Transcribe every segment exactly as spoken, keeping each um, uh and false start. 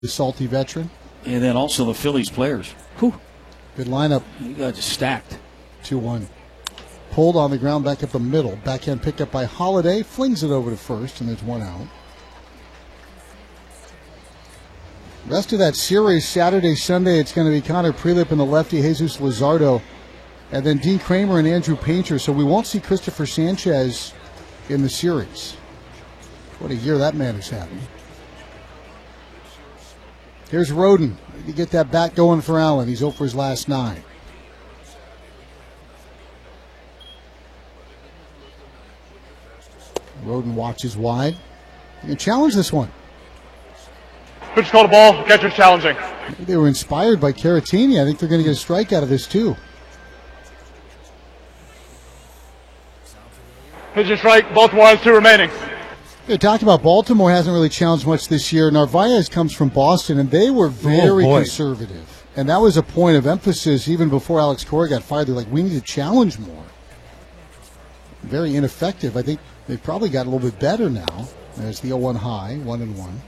the salty veteran. And then also the Phillies players. Whew. Good lineup. You guys are stacked. two one. Pulled on the ground back up the middle. Backhand picked up by Holiday. Flings it over to first, and there's one out. Rest of that series, Saturday, Sunday, it's going to be Connor Prelip and the lefty Jesus Luzardo, and then Dean Kramer and Andrew Painter. So we won't see Christopher Sanchez in the series. What a year that man is having. Here's Roden. You get that bat going for Allen. He's oh for his last nine. Roden watches wide. You can challenge this one. Pitch called a ball. Catcher's challenging. Maybe they were inspired by Caratini. I think they're going to get a strike out of this, too. Pitch and strike. Both ones, two remaining. They talked about Baltimore hasn't really challenged much this year. Narvaez comes from Boston, and they were very oh conservative. And that was a point of emphasis even before Alex Cora got fired. They're like, we need to challenge more. Very ineffective. I think they've probably got a little bit better now. There's the oh one high, one and one.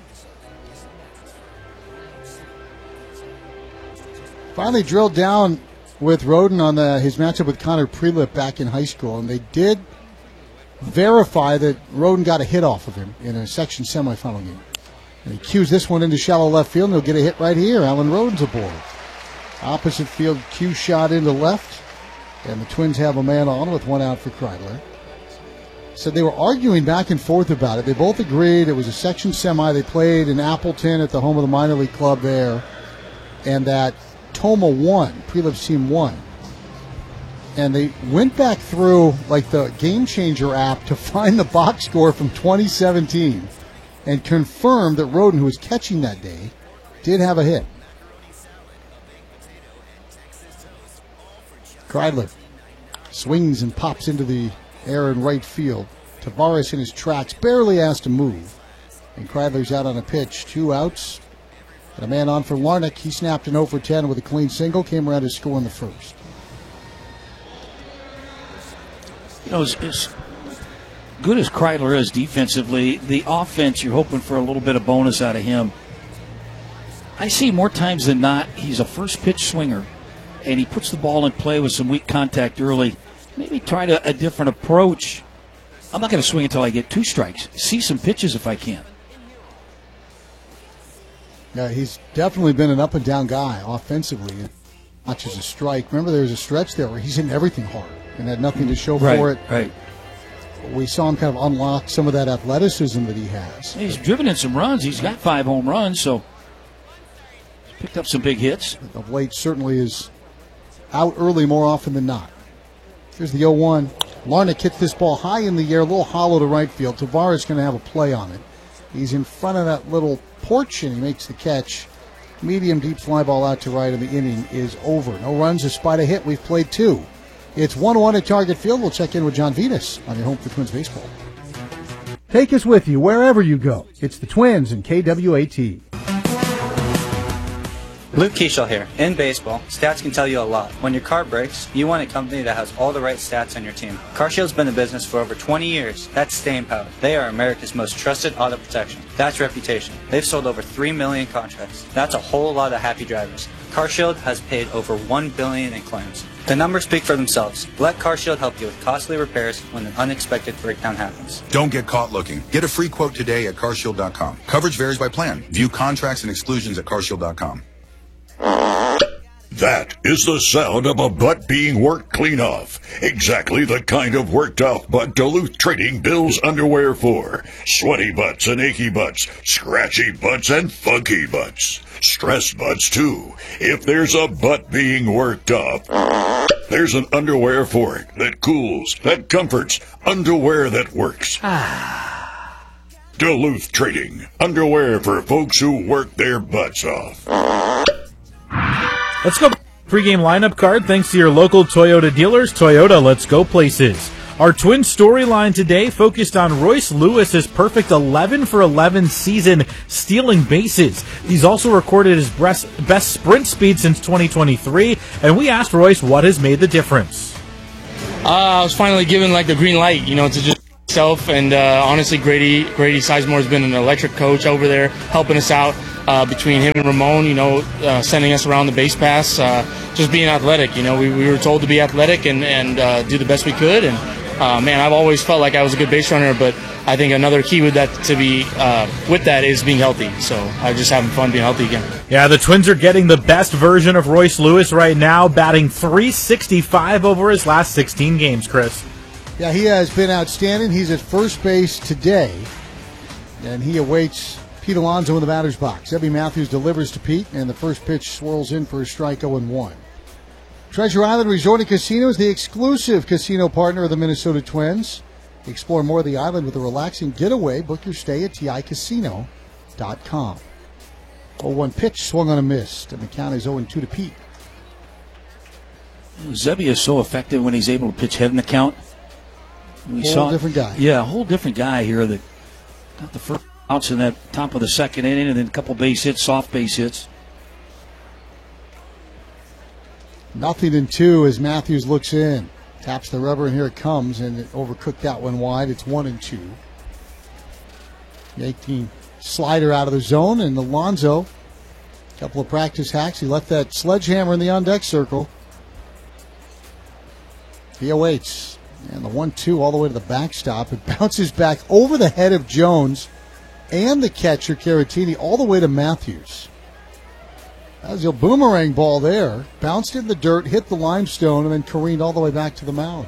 Finally drilled down with Roden on the, his matchup with Connor Prelip back in high school, and they did verify that Roden got a hit off of him in a section semifinal game. And he cues this one into shallow left field, and he'll get a hit right here. Alan Roden's aboard. Opposite field cue shot into left, and the Twins have a man on with one out for Kreidler. So they were arguing back and forth about it. They both agreed it was a section semi. They played in Appleton at the home of the minor league club there, and that Toma won, Prelip's team won. And they went back through like the Game Changer app to find the box score from twenty seventeen and confirmed that Roden, who was catching that day, did have a hit. Kreidler swings and pops into the air in right field. Tavares in his tracks, barely asked to move. And Kreidler's out on a pitch, two outs. And a man on for Larnach. He snapped an oh for ten with a clean single, came around to score in the first. You know, as, as good as Kreidler is defensively, the offense, you're hoping for a little bit of bonus out of him. I see more times than not, he's a first pitch swinger, and he puts the ball in play with some weak contact early. Maybe try to, a different approach. I'm not going to swing until I get two strikes. See some pitches if I can. Yeah, he's definitely been an up-and-down guy offensively. Not just a strike. Remember, there was a stretch there where he's hitting everything hard and had nothing to show right, for it. Right. We saw him kind of unlock some of that athleticism that he has. He's driven in some runs. He's got five home runs, so he's picked up some big hits. Of late, certainly is out early more often than not. Here's the oh one. Larnach hits this ball high in the air, a little hollow to right field. Tavares going to have a play on it. He's in front of that little porch, and he makes the catch. Medium deep fly ball out to right, and the inning is over. No runs despite a hit. We've played two. It's one one at Target Field. We'll check in with John Vitas on your home for Twins baseball. Take us with you wherever you go. It's the Twins and K W A T. Luke Keishel here. In baseball, stats can tell you a lot. When your car breaks, you want a company that has all the right stats on your team. CarShield's been in business for over twenty years. That's staying power. They are America's most trusted auto protection. That's reputation. They've sold over three million contracts. That's a whole lot of happy drivers. CarShield has paid over one billion dollars in claims. The numbers speak for themselves. Let CarShield help you with costly repairs when an unexpected breakdown happens. Don't get caught looking. Get a free quote today at car shield dot com. Coverage varies by plan. View contracts and exclusions at car shield dot com. That is the sound of a butt being worked clean off. Exactly the kind of worked off butt Duluth Trading builds underwear for. Sweaty butts and achy butts, scratchy butts and funky butts. Stressed butts too. If there's a butt being worked off, there's an underwear for it that cools, that comforts, underwear that works. Duluth Trading. Underwear for folks who work their butts off. Let's go. Pre-game lineup card thanks to your local Toyota dealers. Toyota, let's go places. Our twin storyline today focused on Royce Lewis's perfect eleven for eleven season stealing bases. He's also recorded his best, best sprint speed since twenty twenty-three, and we asked Royce what has made the difference. Uh, I was finally given like the green light, you know, to just self, and uh, honestly, Grady Grady Sizemore has been an electric coach over there, helping us out. uh, between him and Ramon, you know, uh, sending us around the base pass, uh, just being athletic. You know, we, we were told to be athletic and, and uh, do the best we could. And, uh, man, I've always felt like I was a good base runner, but I think another key with that to be uh, with that is being healthy. So I'm just having fun being healthy again. Yeah, the Twins are getting the best version of Royce Lewis right now, batting three sixty-five over his last sixteen games, Chris. Yeah, he has been outstanding. He's at first base today, and he awaits Pete Alonso in the batter's box. Ebby Matthews delivers to Pete, and the first pitch swirls in for a strike, oh and one. Treasure Island Resort and Casino is the exclusive casino partner of the Minnesota Twins. Explore more of the island with a relaxing getaway. Book your stay at T I casino dot com. oh one pitch swung on a miss, and the count is oh and two to Pete. Zebby is so effective when he's able to pitch head in the count. We Whole saw, different guy. Yeah, a whole different guy here that got the first outs in that top of the second inning, and then a couple base hits, soft base hits. Nothing in two as Matthews looks in. Taps the rubber, and here it comes, and it overcooked that one wide. It's one and two. The eighteen slider out of the zone, and Alonso, a couple of practice hacks. He left that sledgehammer in the on-deck circle. He awaits, and the one two all the way to the backstop. It bounces back over the head of Jones and the catcher, Caratini, all the way to Matthews. That was a boomerang ball there. Bounced in the dirt, hit the limestone, and then careened all the way back to the mound.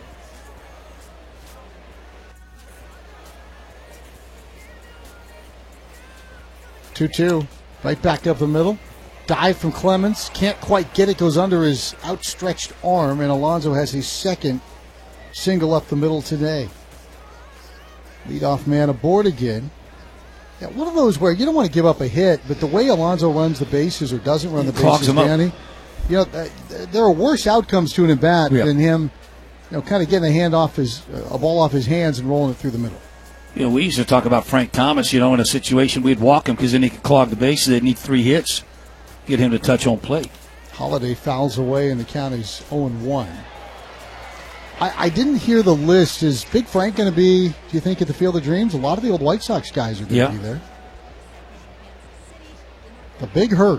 two two. Right back up the middle. Dive from Clemens. Can't quite get it. Goes under his outstretched arm, and Alonso has his second single up the middle today. Leadoff man aboard again. Yeah, one of those where you don't want to give up a hit, but the way Alonso runs the bases or doesn't run the bases, Danny, you know, uh, there are worse outcomes to an at bat yeah. than him, you know, kind of getting a hand off his uh, a ball off his hands and rolling it through the middle. You know, we used to talk about Frank Thomas. You know, in a situation we'd walk him because then he could clog the bases. They'd need three hits, get him to touch home plate. Holiday fouls away, and the count is oh and one. I, I didn't hear the list. Is Big Frank going to be, do you think, at the Field of Dreams? A lot of the old White Sox guys are going to yeah. be there. The big hurt.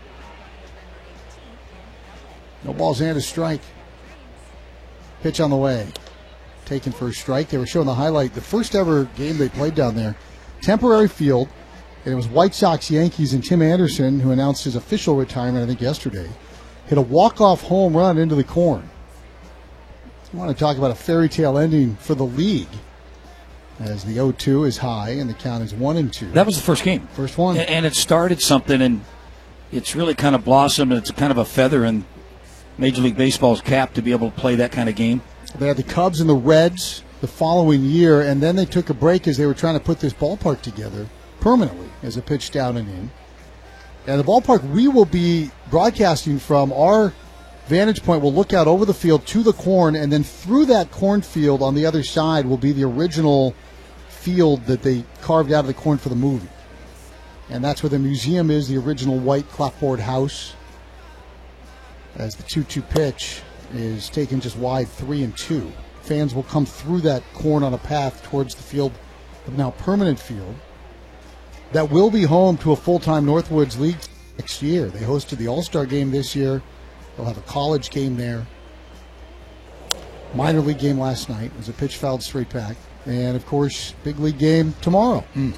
No balls and a strike. Pitch on the way. Taken for a strike. They were showing the highlight. The first ever game they played down there. Temporary field. And it was White Sox, Yankees, and Tim Anderson, who announced his official retirement, I think, yesterday. Hit a walk-off home run into the corn. I want to talk about a fairy tale ending for the league, as the oh two is high and the count is one and two. That was the first game. First one. And it started something, and it's really kind of blossomed. It's kind of a feather in Major League Baseball's cap to be able to play that kind of game. They had the Cubs and the Reds the following year, and then they took a break as they were trying to put this ballpark together permanently as a pitch down and in. And the ballpark we will be broadcasting from, our vantage point will look out over the field to the corn, and then through that cornfield on the other side will be the original field that they carved out of the corn for the movie. And that's where the museum is, the original white clapboard house, as the two two pitch is taken just wide three and two. Fans will come through that corn on a path towards the field, the now permanent field, that will be home to a full-time Northwoods League next year. They hosted the All-Star game this year. They'll have a college game there. Minor league game last night as a pitch fouled straight back. And, of course, big league game tomorrow. Mm.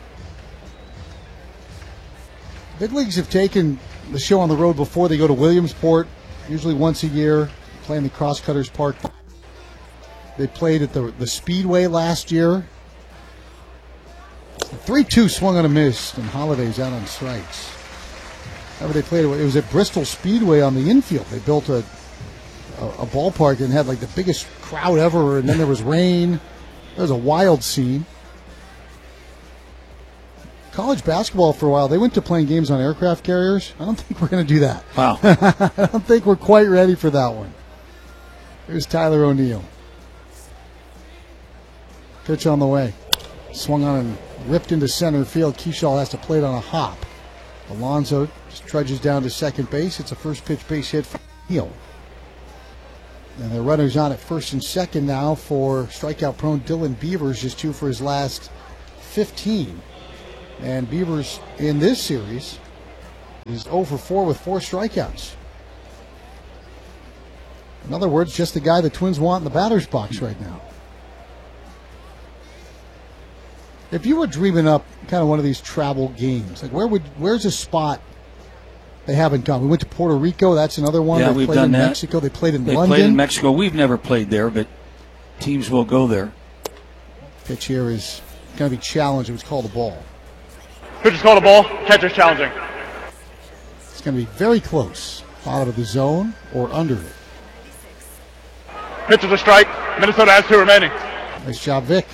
Big leagues have taken the show on the road before. They go to Williamsport, usually once a year, play in the Crosscutters Park. They played at the, the Speedway last year. three two swung on a miss, and Holiday's out on strikes. However, they played it, it was at Bristol Speedway on the infield. They built a, a a ballpark and had like the biggest crowd ever, and then there was rain. It was a wild scene. College basketball for a while, they went to playing games on aircraft carriers. I don't think we're going to do that. Wow. I don't think we're quite ready for that one. Here's Tyler O'Neill. Pitch on the way. Swung on and ripped into center field. Keyshaw has to play it on a hop. Alonso just trudges down to second base. It's a first pitch base hit for O'Neill. And the runners on at first and second now for strikeout-prone Dylan Beavers, just two for his last fifteen. And Beavers in this series He's oh for four with four strikeouts. In other words, just the guy the Twins want in the batter's box right now. If you were dreaming up kind of one of these travel games, like where would where's a spot they haven't gone? We went to Puerto Rico. That's another one. Yeah, they we've played done in that. Mexico. They played in they London. played in Mexico. We've never played there, but teams will go there. Pitch here is going to be challenged. It was called a ball. Pitch is called a ball. Catcher's challenging. It's going to be very close. Out of the zone or under it. Pitch is a strike. Minnesota has two remaining. Nice job, Vic.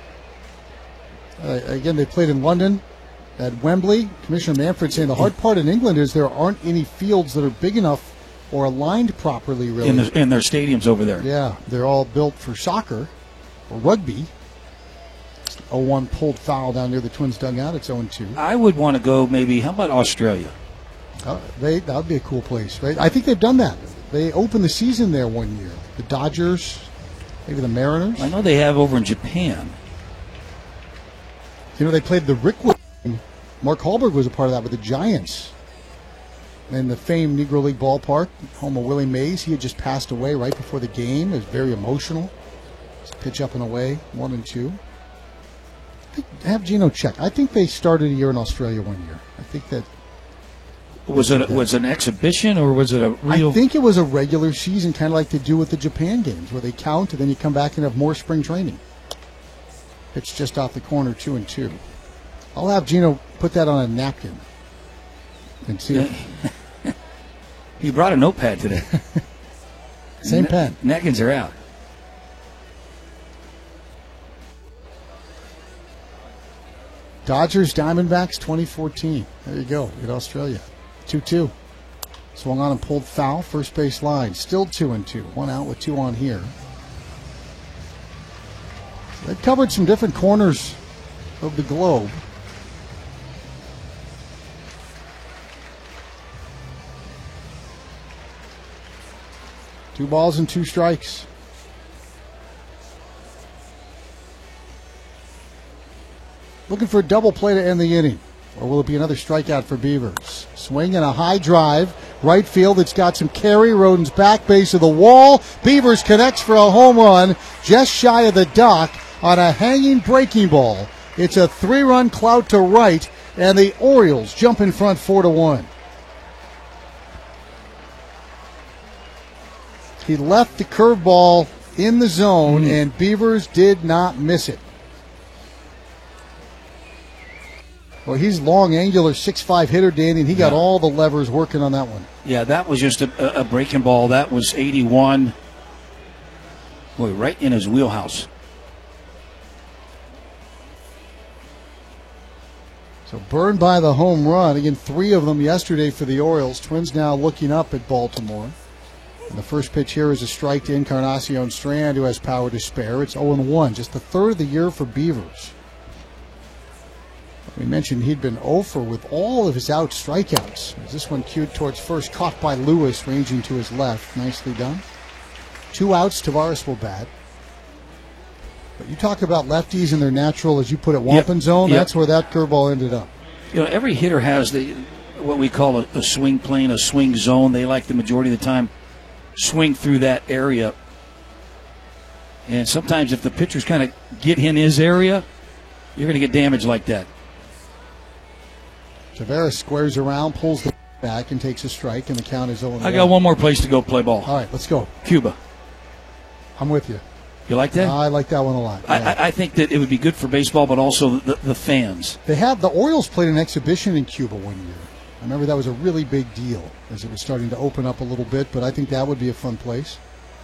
Uh, again, they played in London at Wembley. Commissioner Manfred saying the hard part in England is there aren't any fields that are big enough or aligned properly, really. In, the, in their stadiums over there. Yeah, they're all built for soccer or rugby. oh one pulled foul down near the Twins dugout. It's oh two. I would want to go maybe, how about Australia? Uh, they, that would be a cool place, right? I think they've done that. They opened the season there one year. The Dodgers, maybe the Mariners. I know they have over in Japan. You know, they played the Rickwood. Mark Hallberg was a part of that with the Giants. In the famed Negro League ballpark, home of Willie Mays. He had just passed away right before the game. It was very emotional. Just pitch up and away, one and two. I think, have Gino check. I think they started a year in Australia one year. I think that. Was it was it an exhibition or was it a real? I think it was a regular season, kind of like they do with the Japan games, where they count and then you come back and have more spring training. It's just off the corner, two and two. I'll have Gino put that on a napkin and see. If he brought a notepad today. Same Na- pen. Napkins are out. Dodgers, Diamondbacks, twenty fourteen. There you go, in Australia. two two. Swung on and pulled foul, first base line. Still two and two. One out with two on here. They've covered some different corners of the globe. Two balls and two strikes. Looking for a double play to end the inning. Or will it be another strikeout for Beavers? Swing and a high drive. Right field, it's got some carry. Roden's back base of the wall. Beavers connects for a home run just shy of the dock on a hanging breaking ball. It's a three-run clout to right, and the Orioles jump in front four to one. He left the curveball in the zone, mm. and Beavers did not miss it. Well, he's long, angular, six five hitter, Danny, and he got yeah. all the levers working on that one. Yeah, that was just a, a breaking ball. That was eighty-one. Boy, right in his wheelhouse. So burned by the home run. Again, three of them yesterday for the Orioles. Twins now looking up at Baltimore. And the first pitch here is a strike to Encarnacion Strand, who has power to spare. It's oh one, just the third of the year for Beavers. We mentioned he'd been oh for with all of his out strikeouts. As this one cued towards first, caught by Lewis, ranging to his left. Nicely done. Two outs, Tavares will bat. But you talk about lefties and their natural, as you put it, wampin yep. zone. Yep. That's where that curveball ended up. You know, every hitter has the what we call a, a swing plane, a swing zone. They like the majority of the time swing through that area. And sometimes if the pitchers kind of get in his area, you're going to get damage like that. Tavares squares around, pulls the back, and takes a strike, and the count is oh one. I got one more place to go play ball. All right, let's go. Cuba. I'm with you. You like that? Uh, I like that one a lot. I, yeah. I, I think that it would be good for baseball, but also the, the fans. They have the Orioles played an exhibition in Cuba one year. I remember that was a really big deal as it was starting to open up a little bit, but I think that would be a fun place.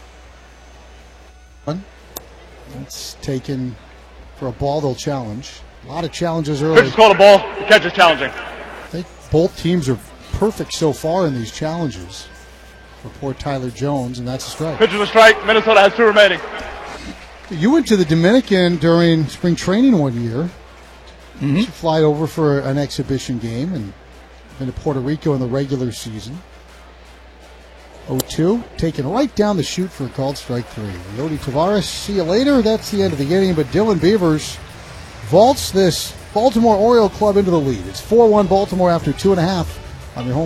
It's taken for a ball they'll challenge. A lot of challenges early. Pitch is called a ball. The catch is challenging. I think both teams are perfect so far in these challenges for poor Tyler Jones, and that's a strike. Pitch is a strike. Minnesota has two remaining. You went to the Dominican during spring training one year. Mm-hmm. You fly over for an exhibition game and been to Puerto Rico in the regular season. oh two, taken right down the chute for a called strike three. Yodi Tavares, see you later. That's the end of the inning, but Dylan Beavers vaults this Baltimore Oriole club into the lead. It's four one Baltimore after two and a half on your home